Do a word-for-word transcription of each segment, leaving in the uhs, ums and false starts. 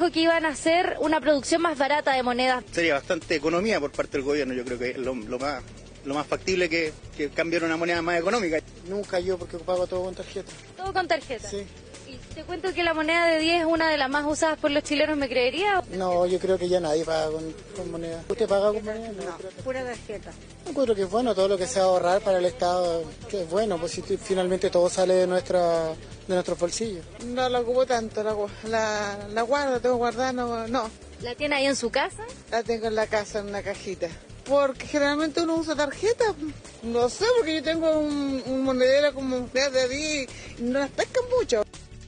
dijo que iban a hacer una producción más barata de monedas. Sería bastante economía por parte del gobierno, yo creo que es lo, lo más lo más factible que, que cambiar una moneda más económica. Nunca yo, porque pago todo con tarjeta. ¿Todo con tarjeta? Sí. Y te cuento que la moneda de diez es una de las más usadas por los chilenos, ¿me creería? No, yo creo que ya nadie paga con, con moneda. ¿Usted paga con moneda? No, no que... pura tarjeta. Encuentro que es bueno todo lo que sea ahorrar para el Estado, que es bueno, pues si finalmente todo sale de nuestra de nuestros bolsillos. No la ocupo tanto, la, la, la guardo, tengo guardada, no, no. ¿La tiene ahí en su casa? La tengo en la casa, en una cajita. Porque generalmente uno usa tarjeta, no sé, porque yo tengo un, un monedero como de diez y no las pescan mucho.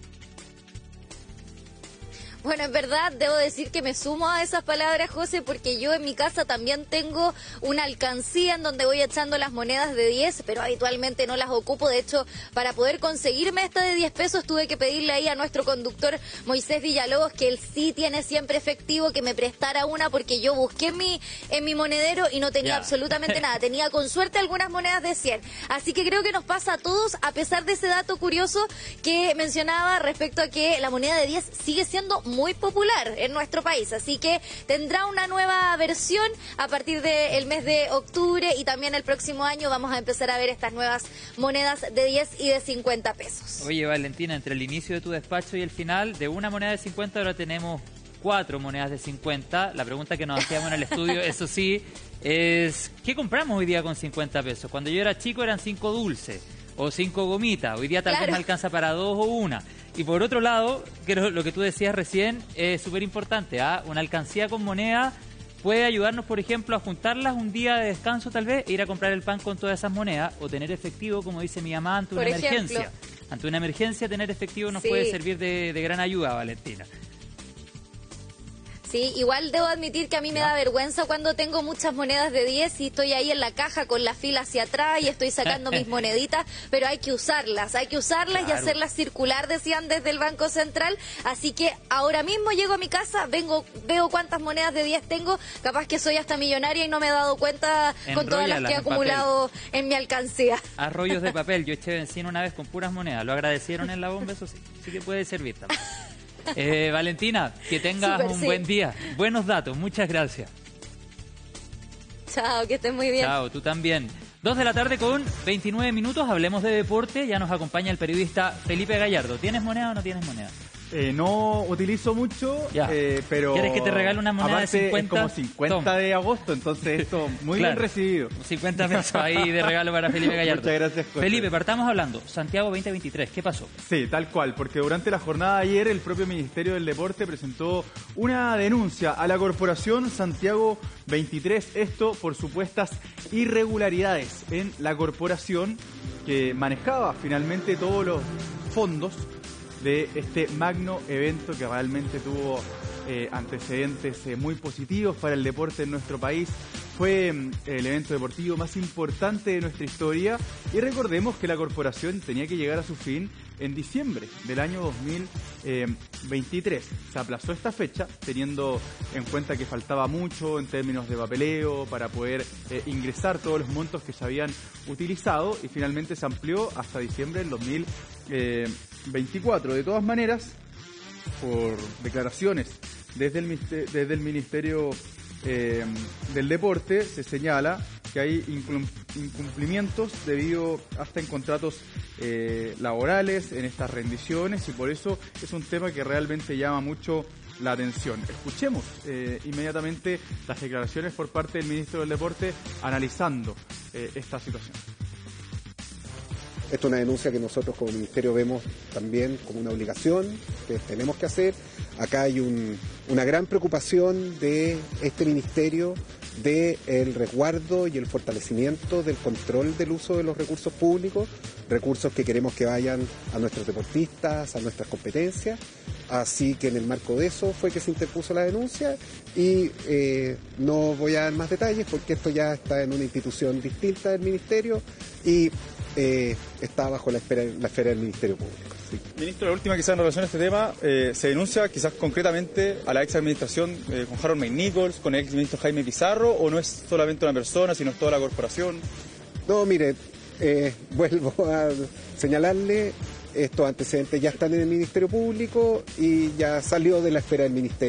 Bueno, en verdad, debo decir que me sumo a esas palabras, José, porque yo en mi casa también tengo una alcancía en donde voy echando las monedas de diez, pero habitualmente no las ocupo. De hecho, para poder conseguirme esta de diez pesos, tuve que pedirle ahí a nuestro conductor Moisés Villalobos, que él sí tiene siempre efectivo, que me prestara una, porque yo busqué en mi, en mi monedero y no tenía yeah. absolutamente nada. Tenía con suerte algunas monedas de cien. Así que creo que nos pasa a todos, a pesar de ese dato curioso que mencionaba respecto a que la moneda de diez sigue siendo muy popular en nuestro país, así que tendrá una nueva versión a partir del mes de octubre y también el próximo año vamos a empezar a ver estas nuevas monedas de diez y de cincuenta pesos. Oye, Valentina, entre el inicio de tu despacho y el final, de una moneda de cincuenta ahora tenemos cuatro monedas de cincuenta. La pregunta que nos hacíamos en el estudio, eso sí, es ¿qué compramos hoy día con cincuenta pesos? Cuando yo era chico eran cinco dulces o cinco gomitas, hoy día tal claro. vez me alcanza para dos o una. Y por otro lado, creo lo que tú decías recién es súper importante, ¿ah? Una alcancía con moneda puede ayudarnos, por ejemplo, a juntarlas un día de descanso tal vez, e ir a comprar el pan con todas esas monedas, o tener efectivo, como dice mi mamá, ante una por emergencia. Ejemplo. Ante una emergencia, tener efectivo nos sí. puede servir de, de gran ayuda, Valentina. Sí, igual debo admitir que a mí me da vergüenza cuando tengo muchas monedas de diez y estoy ahí en la caja con la fila hacia atrás y estoy sacando mis moneditas, pero hay que usarlas, hay que usarlas claro. y hacerlas circular, decían desde el Banco Central, así que ahora mismo llego a mi casa, vengo, veo cuántas monedas de diez tengo, capaz que soy hasta millonaria y no me he dado cuenta con todas las que he acumulado en, en mi alcancía. A rollos de papel, yo eché benzina una vez con puras monedas, lo agradecieron en la bomba, eso sí, sí que puede servir también. Eh, Valentina, que tengas Super, un sí. buen día. Buenos datos, muchas gracias. Chao, que estés muy bien. Chao, tú también. Dos de la tarde con veintinueve minutos, hablemos de deporte. Ya nos acompaña el periodista Felipe Gallardo. ¿Tienes moneda o no tienes moneda? Eh, no utilizo mucho, eh, pero... ¿Quieres que te regale una moneda aparte, de cincuenta? Es como cincuenta Toma. De agosto, entonces esto muy claro. bien recibido. cincuenta pesos ahí de regalo para Felipe Gallardo. Muchas gracias, José. Felipe, partamos hablando. Santiago veinte veintitrés, ¿qué pasó? Sí, tal cual, porque durante la jornada de ayer el propio Ministerio del Deporte presentó una denuncia a la Corporación Santiago veintitrés, esto por supuestas irregularidades en la corporación que manejaba finalmente todos los fondos de este magno evento que realmente tuvo eh, antecedentes eh, muy positivos para el deporte en nuestro país. Fue eh, el evento deportivo más importante de nuestra historia y recordemos que la corporación tenía que llegar a su fin en diciembre del año dos mil veintitrés. Se aplazó esta fecha teniendo en cuenta que faltaba mucho en términos de papeleo para poder eh, ingresar todos los montos que se habían utilizado y finalmente se amplió hasta diciembre del dos mil veinticuatro. De todas maneras, por declaraciones desde el, desde el Ministerio eh, del Deporte, se señala que hay incumplimientos debido hasta en contratos eh, laborales, en estas rendiciones, y por eso es un tema que realmente llama mucho la atención. Escuchemos eh, inmediatamente las declaraciones por parte del Ministro del Deporte analizando eh, esta situación. Esto es una denuncia que nosotros como Ministerio vemos también como una obligación que tenemos que hacer. Acá hay un, una gran preocupación de este Ministerio del resguardo y el fortalecimiento del control del uso de los recursos públicos, recursos que queremos que vayan a nuestros deportistas, a nuestras competencias. Así que en el marco de eso fue que se interpuso la denuncia y eh, no voy a dar más detalles porque esto ya está en una institución distinta del Ministerio y eh, está bajo la esfera, la esfera del Ministerio Público. Sí. Ministro, la última quizás en relación a este tema, eh, se denuncia quizás concretamente a la ex administración eh, con Harold McNichols, con el ex ministro Jaime Pizarro, o no es solamente una persona, sino es toda la corporación. No, mire, eh, vuelvo a señalarle, estos antecedentes ya están en el Ministerio Público y ya salió de la esfera del Ministerio.